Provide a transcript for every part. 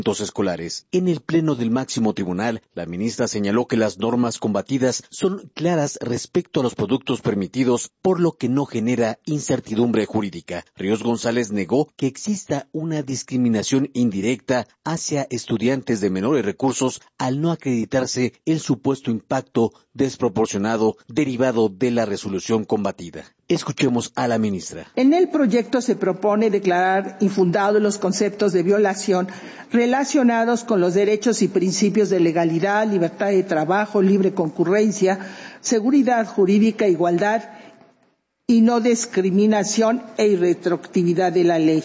escolares. En el pleno del máximo tribunal, la ministra señaló que las normas combatidas son claras respecto a los productos permitidos, por lo que no genera incertidumbre jurídica. Ríos González negó que exista una discriminación indirecta hacia estudiantes de menores recursos al no acreditarse el supuesto impacto desproporcionado derivado de la resolución combatida. Escuchemos a la ministra. En el proyecto se propone declarar infundados los conceptos de violación relacionados con los derechos y principios de legalidad, libertad de trabajo, libre concurrencia, seguridad jurídica, igualdad y no discriminación e irretroactividad de la ley.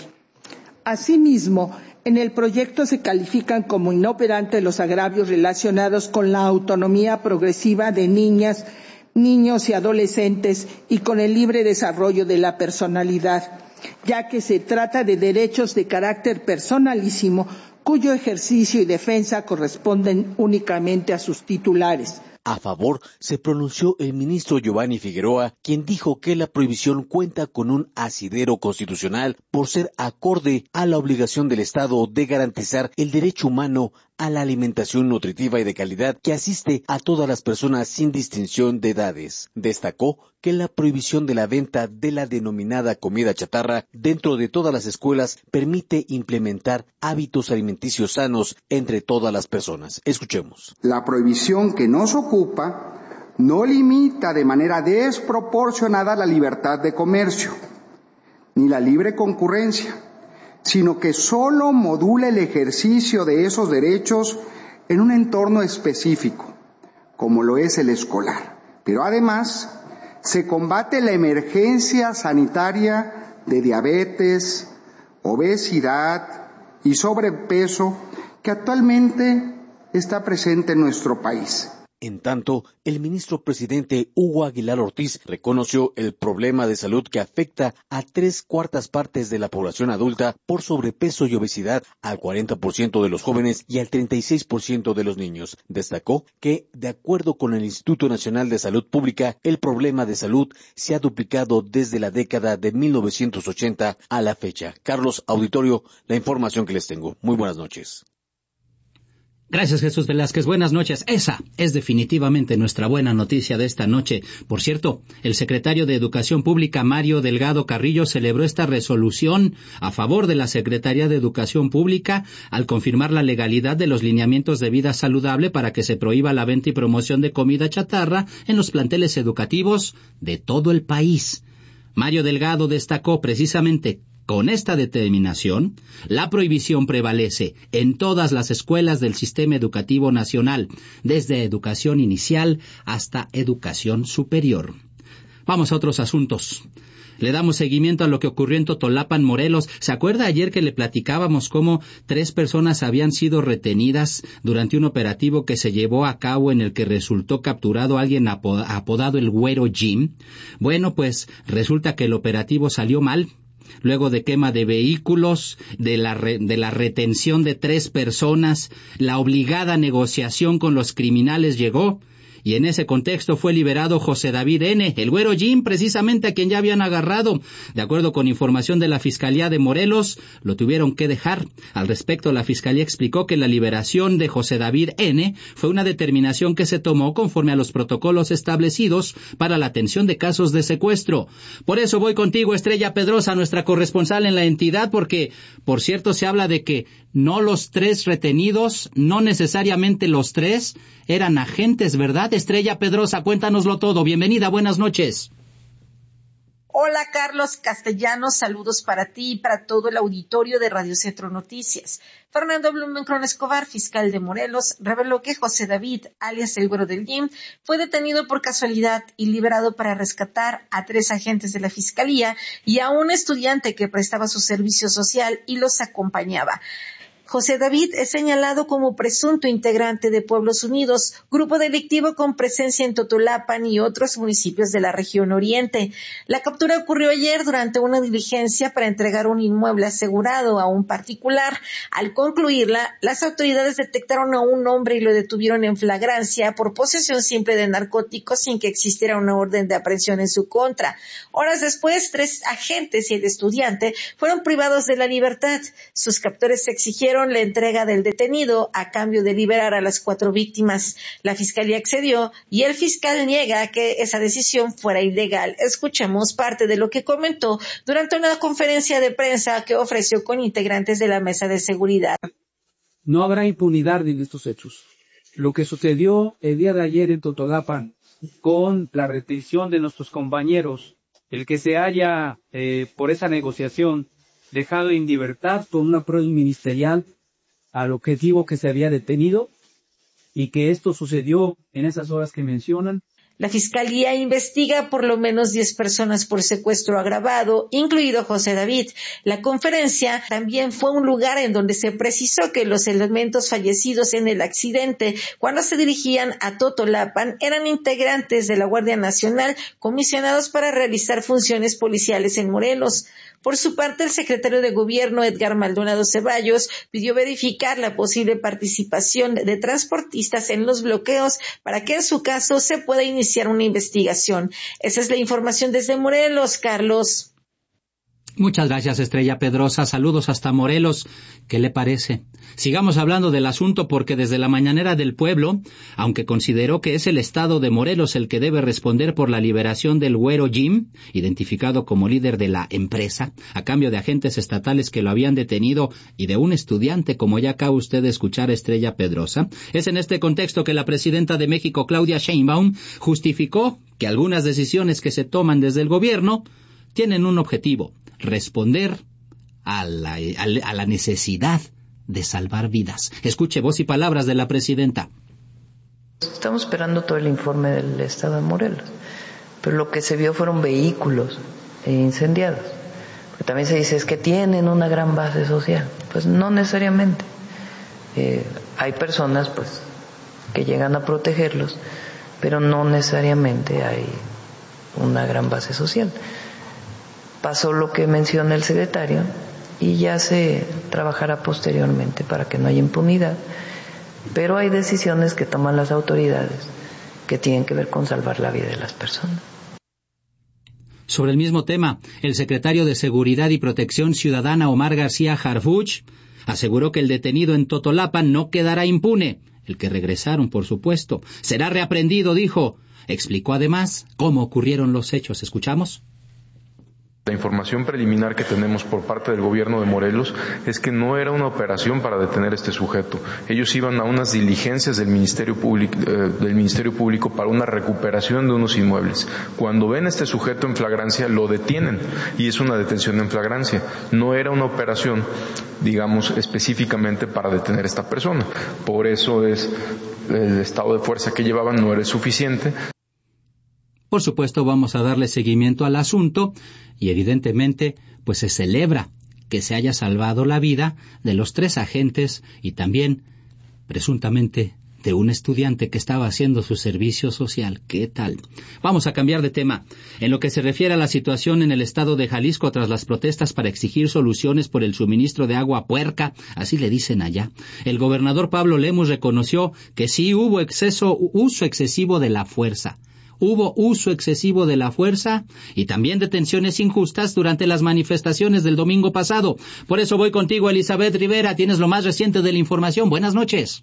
Asimismo, en el proyecto se califican como inoperantes los agravios relacionados con la autonomía progresiva de niñas, niños y adolescentes y con el libre desarrollo de la personalidad, ya que se trata de derechos de carácter personalísimo cuyo ejercicio y defensa corresponden únicamente a sus titulares. A favor se pronunció el ministro Giovanni Figueroa, quien dijo que la prohibición cuenta con un asidero constitucional por ser acorde a la obligación del Estado de garantizar el derecho humano a la alimentación nutritiva y de calidad que asiste a todas las personas sin distinción de edades. Destacó que la prohibición de la venta de la denominada comida chatarra dentro de todas las escuelas permite implementar hábitos alimenticios sanos entre todas las personas. Escuchemos. La prohibición que nos ocupa no limita de manera desproporcionada la libertad de comercio, ni la libre concurrencia, sino que solo modula el ejercicio de esos derechos en un entorno específico, como lo es el escolar. Pero además, se combate la emergencia sanitaria de diabetes, obesidad y sobrepeso que actualmente está presente en nuestro país. En tanto, el ministro presidente Hugo Aguilar Ortiz reconoció el problema de salud que afecta a 3/4 partes de la población adulta por sobrepeso y obesidad, al 40% de los jóvenes y al 36% de los niños. Destacó que, de acuerdo con el Instituto Nacional de Salud Pública, el problema de salud se ha duplicado desde la década de 1980 a la fecha. Carlos, auditorio, la información que les tengo. Muy buenas noches. Gracias, Jesús Velázquez. Buenas noches. Esa es definitivamente nuestra buena noticia de esta noche. Por cierto, el secretario de Educación Pública, Mario Delgado Carrillo, celebró esta resolución a favor de la Secretaría de Educación Pública al confirmar la legalidad de los lineamientos de vida saludable para que se prohíba la venta y promoción de comida chatarra en los planteles educativos de todo el país. Mario Delgado destacó precisamente con esta determinación, la prohibición prevalece en todas las escuelas del sistema educativo nacional, desde educación inicial hasta educación superior. Vamos a otros asuntos. Le damos seguimiento a lo que ocurrió en Totolapan, Morelos. ¿Se acuerda ayer que le platicábamos cómo 3 personas habían sido retenidas durante un operativo que se llevó a cabo en el que resultó capturado alguien apodado el Güero Jim? Bueno, pues resulta que el operativo salió mal. Luego de quema de vehículos, de la retención de 3 personas, la obligada negociación con los criminales llegó, y en ese contexto fue liberado José David N., el Güero Jim, precisamente a quien ya habían agarrado. De acuerdo con información de la Fiscalía de Morelos, lo tuvieron que dejar. Al respecto, la Fiscalía explicó que la liberación de José David N. fue una determinación que se tomó conforme a los protocolos establecidos para la atención de casos de secuestro. Por eso voy contigo, Estrella Pedrosa, nuestra corresponsal en la entidad, porque, por cierto, se habla de que no los 3 retenidos, no necesariamente los 3, eran agentes, ¿verdad? Estrella Pedrosa, cuéntanoslo todo. Bienvenida, buenas noches. Hola, Carlos Castellanos, saludos para ti y para todo el auditorio de Radio Centro Noticias. Fernando Blumenkron Escobar, fiscal de Morelos, reveló que José David, alias el Güero del Jim, fue detenido por casualidad y liberado para rescatar a 3 agentes de la Fiscalía y a un estudiante que prestaba su servicio social y los acompañaba. José David es señalado como presunto integrante de Pueblos Unidos, grupo delictivo con presencia en Totolapan y otros municipios de la región oriente. La captura ocurrió ayer durante una diligencia para entregar un inmueble asegurado a un particular. Al concluirla, las autoridades detectaron a un hombre y lo detuvieron en flagrancia por posesión simple de narcóticos sin que existiera una orden de aprehensión en su contra. Horas después, 3 agentes y el estudiante fueron privados de la libertad. Sus captores exigieron pidieron la entrega del detenido a cambio de liberar a las 4 víctimas. La fiscalía accedió y el fiscal niega que esa decisión fuera ilegal. Escuchemos parte de lo que comentó durante una conferencia de prensa que ofreció con integrantes de la mesa de seguridad. No habrá impunidad en estos hechos. Lo que sucedió el día de ayer en Totolapan con la retención de nuestros compañeros, el que se haya, por esa negociación, dejado en libertad con una prueba ministerial al objetivo que se había detenido y que esto sucedió en esas horas que mencionan. La Fiscalía investiga por lo menos 10 personas por secuestro agravado, incluido José David. La conferencia también fue un lugar en donde se precisó que los elementos fallecidos en el accidente, cuando se dirigían a Totolapan, eran integrantes de la Guardia Nacional comisionados para realizar funciones policiales en Morelos. Por su parte, el secretario de Gobierno, Edgar Maldonado Ceballos, pidió verificar la posible participación de transportistas en los bloqueos para que en su caso se pueda iniciar una investigación. Esa es la información desde Morelos, Carlos. Muchas gracias, Estrella Pedrosa. Saludos hasta Morelos. ¿Qué le parece? Sigamos hablando del asunto porque desde la mañanera del pueblo, aunque consideró que es el estado de Morelos el que debe responder por la liberación del güero Jim, identificado como líder de la empresa, a cambio de agentes estatales que lo habían detenido y de un estudiante, como ya acaba usted de escuchar, Estrella Pedrosa, es en este contexto que la presidenta de México, Claudia Sheinbaum, justificó que algunas decisiones que se toman desde el gobierno tienen un objetivo: responder a la necesidad de salvar vidas. Escuche voz y palabras de la presidenta. Estamos esperando todo el informe del estado de Morelos, pero lo que se vio fueron vehículos incendiados. Porque también se dice es que tienen una gran base social. Pues no necesariamente. Hay personas pues que llegan a protegerlos, pero no necesariamente hay una gran base social. Pasó lo que menciona el secretario y ya se trabajará posteriormente para que no haya impunidad, pero hay decisiones que toman las autoridades que tienen que ver con salvar la vida de las personas. Sobre el mismo tema, el secretario de Seguridad y Protección Ciudadana, Omar García Harfuch, aseguró que el detenido en Totolapan no quedará impune. El que regresaron, por supuesto, será reaprendido, dijo. Explicó además cómo ocurrieron los hechos. ¿Escuchamos? La información preliminar que tenemos por parte del gobierno de Morelos es que no era una operación para detener a este sujeto. Ellos iban a unas diligencias del Ministerio Público para una recuperación de unos inmuebles. Cuando ven a este sujeto en flagrancia, lo detienen y es una detención en flagrancia. No era una operación, digamos, específicamente para detener a esta persona. Por eso es el estado de fuerza que llevaban no era suficiente. Por supuesto, vamos a darle seguimiento al asunto y evidentemente pues se celebra que se haya salvado la vida de los 3 agentes y también presuntamente de un estudiante que estaba haciendo su servicio social. ¿Qué tal? Vamos a cambiar de tema. En lo que se refiere a la situación en el estado de Jalisco tras las protestas para exigir soluciones por el suministro de agua puerca, así le dicen allá, el gobernador Pablo Lemus reconoció que sí hubo uso excesivo de la fuerza. Hubo uso excesivo de la fuerza y también detenciones injustas durante las manifestaciones del domingo pasado. Por eso voy contigo, Elizabeth Rivera. Tienes lo más reciente de la información. Buenas noches.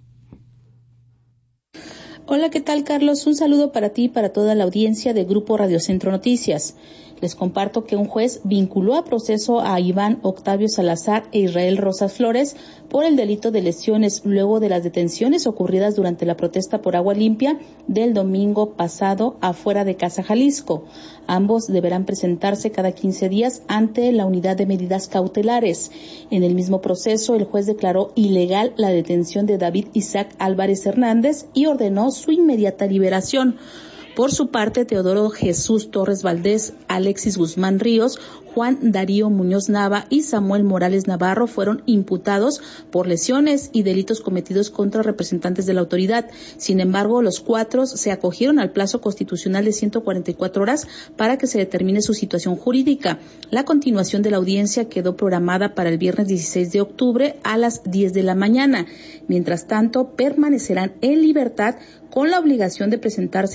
Hola, ¿qué tal, Carlos? Un saludo para ti y para toda la audiencia de Grupo Radio Centro Noticias. Les comparto que un juez vinculó a proceso a Iván Octavio Salazar e Israel Rosas Flores por el delito de lesiones luego de las detenciones ocurridas durante la protesta por agua limpia del domingo pasado afuera de Casa Jalisco. Ambos deberán presentarse cada 15 días ante la unidad de medidas cautelares. En el mismo proceso, el juez declaró ilegal la detención de David Isaac Álvarez Hernández y ordenó su inmediata liberación. Por su parte, Teodoro Jesús Torres Valdés, Alexis Guzmán Ríos, Juan Darío Muñoz Nava y Samuel Morales Navarro fueron imputados por lesiones y delitos cometidos contra representantes de la autoridad. Sin embargo, los 4 se acogieron al plazo constitucional de 144 horas para que se determine su situación jurídica. La continuación de la audiencia quedó programada para el viernes 16 de octubre a las 10 de la mañana. Mientras tanto, permanecerán en libertad con la obligación de presentarse a la siguiente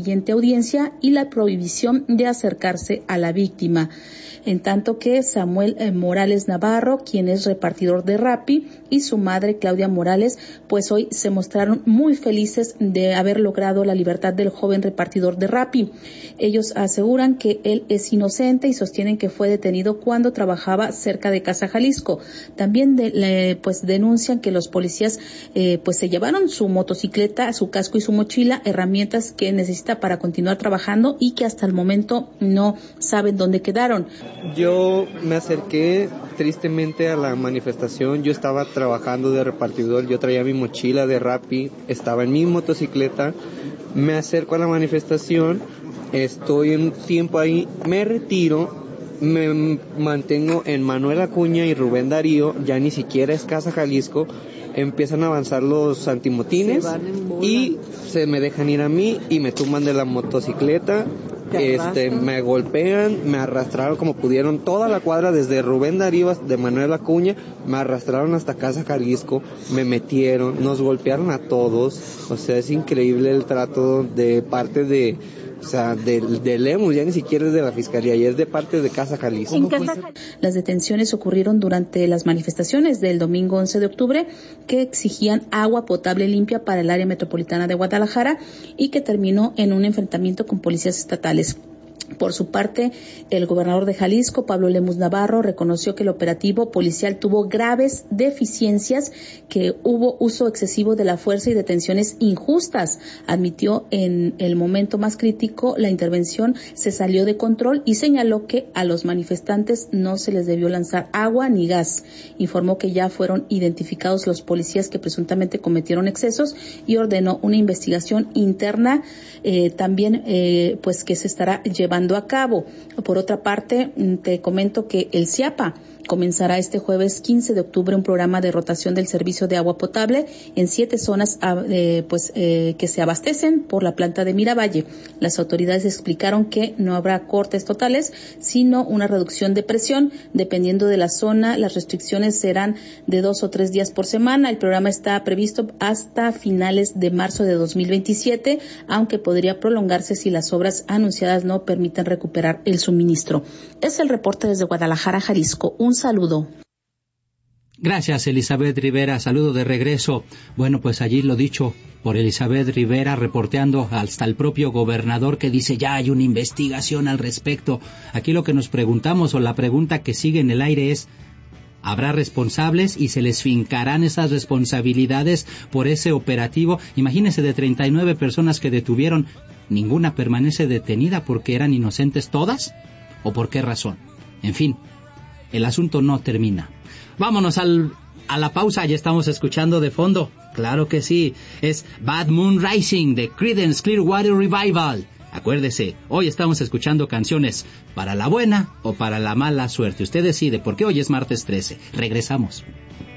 siguiente audiencia y la prohibición de acercarse a la víctima. En tanto que Samuel Morales Navarro, quien es repartidor de Rappi, y su madre Claudia Morales, pues hoy se mostraron muy felices de haber logrado la libertad del joven repartidor de Rappi. Ellos aseguran que él es inocente y sostienen que fue detenido cuando trabajaba cerca de Casa Jalisco. También pues denuncian que los policías pues se llevaron su motocicleta, su casco y su mochila, herramientas que necesita para continuar trabajando y que hasta el momento no saben dónde quedaron. Yo me acerqué tristemente a la manifestación. Yo estaba trabajando de repartidor, yo traía mi mochila de Rappi, estaba en mi motocicleta, me acerco a la manifestación, estoy un tiempo ahí, me retiro, me mantengo en Manuel Acuña y Rubén Darío, ya ni siquiera es Casa Jalisco, empiezan a avanzar los antimotines y se me dejan ir a mí y me tumban de la motocicleta. Me golpean, me arrastraron como pudieron toda la cuadra desde Rubén Darío de Manuel Acuña, me arrastraron hasta Casa Jalisco, me metieron, nos golpearon a todos. O sea, es increíble el trato de parte de Lemus, ya ni siquiera es de la Fiscalía, ya es de parte de Casa Jalisco. Las detenciones ocurrieron durante las manifestaciones del domingo 11 de octubre que exigían agua potable limpia para el área metropolitana de Guadalajara y que terminó en un enfrentamiento con policías estatales. Por su parte, el gobernador de Jalisco, Pablo Lemus Navarro, reconoció que el operativo policial tuvo graves deficiencias, que hubo uso excesivo de la fuerza y detenciones injustas. Admitió en el momento más crítico la intervención se salió de control y señaló que a los manifestantes no se les debió lanzar agua ni gas. Informó que ya fueron identificados los policías que presuntamente cometieron excesos y ordenó una investigación interna también pues que se estará llevando a cabo. Por otra parte, te comento que el CIAPA comenzará este jueves 15 de octubre un programa de rotación del servicio de agua potable en 7 zonas que se abastecen por la planta de Miravalle. Las autoridades explicaron que no habrá cortes totales, sino una reducción de presión. Dependiendo de la zona, las restricciones serán de 2 o 3 días por semana. El programa está previsto hasta finales de marzo de 2027, aunque podría prolongarse si las obras anunciadas no permiten recuperar el suministro. Es el reporte desde Guadalajara, Jalisco. Un saludo. Gracias, Elizabeth Rivera. Saludo de regreso. Bueno, pues allí lo dicho por Elizabeth Rivera, reporteando hasta el propio gobernador que dice ya hay una investigación al respecto. Aquí lo que nos preguntamos, o la pregunta que sigue en el aire es, ¿habrá responsables y se les fincarán esas responsabilidades por ese operativo? Imagínense, de 39 personas que detuvieron, ¿ninguna permanece detenida porque eran inocentes todas? ¿O por qué razón? En fin, el asunto no termina. Vámonos a la pausa. Ya estamos escuchando de fondo. Claro que sí. Es Bad Moon Rising de Creedence Clearwater Revival. Acuérdese, hoy estamos escuchando canciones para la buena o para la mala suerte. Usted decide, porque hoy es martes 13. Regresamos.